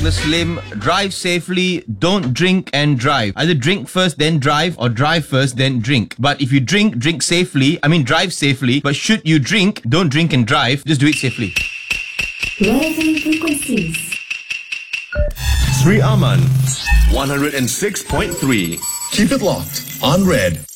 Slim, drive safely, don't drink and drive. Either drink first then drive or drive first then drink. But if you drink safely, drive safely. But should you drink, don't drink and drive, just do it safely. Rising frequencies. Sri Aman, 106.3. Keep it locked on Red.